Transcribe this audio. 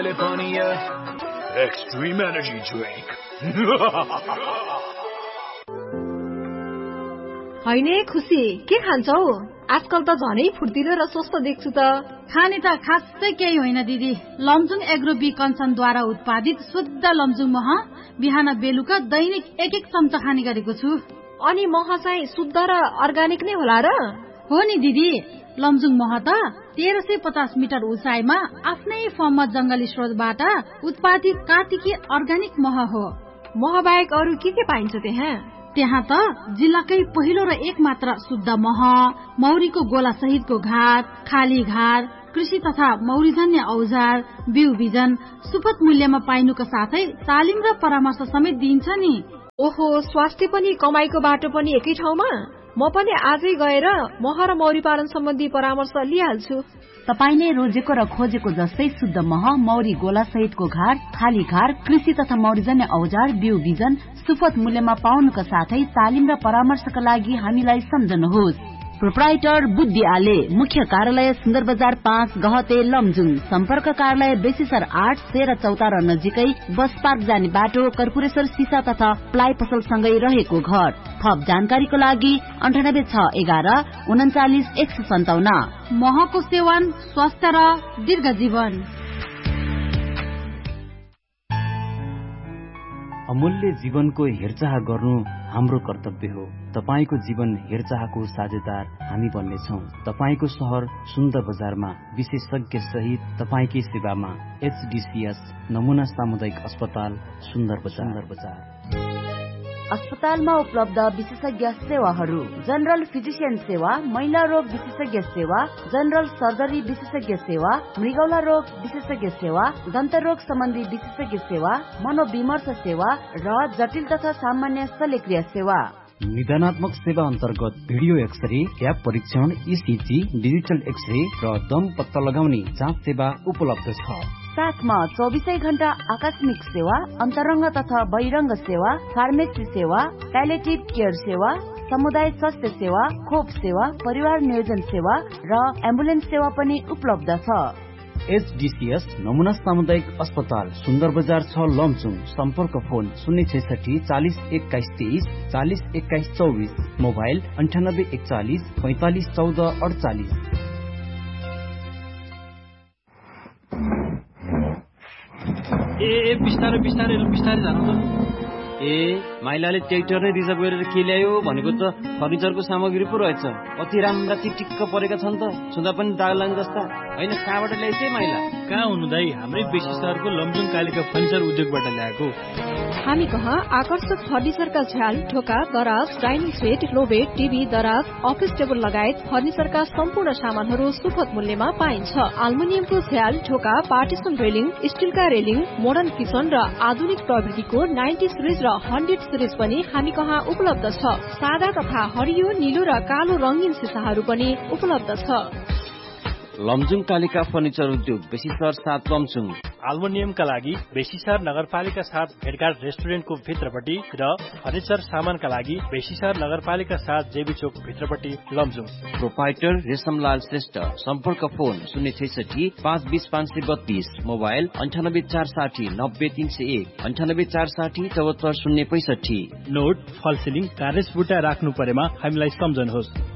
Extreme energy drink. हैने खुसी के खान्छौ? आजकल त झनै फुर्तिलो र स्वस्थ देख्छु त। खाने त खासै केही होइन दिदी। लमजुङ एग्रो बी कन्सनद्वारा उत्पादित शुद्ध लमजुङ मह बिहान बेलुका दैनिक 1-1 चम्चा खाने गरेको छु। अनि मह चाहिँ शुद्ध र अर्गानिक नै होला र? हो नि दिदी, लमजुङ मह त 1350 मिटर उचाइमा आफ्नै फर्ममा जंगली स्रोतबाट उत्पादित कार्तिकी अर्गानिक मह हो। मह बाहेक अरू के पाइन्छ त्यहाँ? त्यहाँ त जिल्लाकै पहिलो र एक मात्र शुद्ध मह, मौरीको गोला सहितको घाट, खाली घाट, कृषि तथा मौरीजन्य औजार, बिउ बिजन सुपथ मूल्यमा पाइनुको साथै तालिम र परामर्श समेत दिइन्छ नि। ओहो, स्वास्थ्य पनि कमाईको बाटो पनि एकै ठाउँमा? म पनि आजै गएर मह र मौरी पालन सम्बन्धी परामर्श लिइहाल्छु। तपाईले रोजेको र खोजेको जस्तै शुद्ध मह, मौरी गोला सहितको घाट, खाली घाट, कृषि तथा मौरीजन्य औजार, बिउ बिजन सुपथ मूल्यमा पाउनुका साथै तालिम र परामर्शका लागि हामीलाई सम्झनुहोस्। प्रोप्राइटर बुद्धि आले, मुख्य कार्यालय सुन्दर बजार 5 गहते लमजुङ, सम्पर्क कार्यालय बेसीसर 8 13 चौतारा नजिकै बस पार्क जाने बाटो, कर्पूरेश्वर सिसा तथा प्लाइ पसल सँगै रहेको घर। थप जानकारीको लागि 9861 39 157। महको सेवन स्वस्थ र दीर्घ जीवन। अमूल्य जीवनको हेरचाह गर्नु हाम्रो कर्तव्य हो। तपाईको जीवन हेरचाहको साझेदार हामी बन्नेछौं। तपाईको शहर सुन्दर बजारमा विशेषज्ञ सहित तपाईकै सेवामा HDCS नमुना सामुदायिक अस्पताल सुन्दर बजार। अस्पतालमा उपलब्ध विशेषज्ञ सेवाहरू: जनरल फिजिशियन सेवा, महिला रोग विशेषज्ञ सेवा, जनरल सर्जरी विशेषज्ञ सेवा, मृगौला रोग विशेषज्ञ सेवा, दन्त रोग सम्बन्धी विशेषज्ञ सेवा, मनोविमर्श सेवा र जटिल तथा सामान्य शल्यक्रिया सेवा। निदानात्मक सेवा अन्तर्गत भिडियो एक्सरे, ट्याप परीक्षण, ECG, डिजिटल एक्सरे र दम पत्ता लगाउने जाँच सेवा उपलब्ध छ। साथमा 24 घण्टा आकस्मिक सेवा, अन्तरङ्ग तथा बहिरङ्ग सेवा, फार्मेसी सेवा, प्यालेटिभ केयर सेवा, समुदाय स्वास्थ्य सेवा, खोप सेवा, परिवार नियोजन सेवा र एम्बुलेन्स सेवा पनि उपलब्ध छ। HDCS नमुना सामुदायिक अस्पताल सुन्दर बजार 6 लमजुङ। सम्पर्क फोन 066 40 21 23 40 21 24, मोबाइल 9841 45 14 48। ए बिस्तारै जानु त। माइलाले ट्र्याक्टर नै रिजर्भ गरेर के ल्यायो भनेको त फर्निचरको सामग्री पो रहेछ। अति राम्रा टिक्क परेका छन् त, छुँदा पनि दाग लाग्ने जस्ता। होइन, कहाँबाट ल्याइछे माइला? कहाँ हुनु दाई, हाम्रै बेसी सहरको लमजुङ कालिका फर्निचर उद्योगबाट ल्याएको। हामी कहाँ आकर्षक फर्निचरका झ्याल, ढोका, दराज, डाइनिङ सेट, लोबेट, टिभी, दराज, अफिस टेबल लगायत फर्निचरका सम्पूर्ण सामानहरू सुपथ मूल्यमा पाइन्छ। एल्युमिनियमको झ्याल, ढोका, partition railing, स्टिलका railing, modern kitchen र आधुनिक प्रविधिको 90 सिरिज र 100 सिरिज पनि हामी कहाँ उपलब्ध छ। सादा तथा हरियो, नीलो र कालो रंगीन सिसाहरू पनि उपलब्ध छ। लमजुङ कालिका फर्निचर उद्योग बेसीसर 7 लमजुङ। एल्युमिनियमका लागि बेसीसर नगरपालिका 7 भेटघाट रेस्टुरेन्टको भित्रपट्टि र फर्निचर सामानका लागि बेसीसर नगरपालिका 7 जेबी चोक भित्रपट्टि लमजुङ। प्रोप्राइटर रेशमलाल श्रेष्ठ। सम्पर्क फोन 066 520 532, मोबाइल 98 460 90 301, 98 460 74 065। नोट: फल सिलिङ कार्यस बुटा राख्नु परेमा हामीलाई सम्झनुहोस्।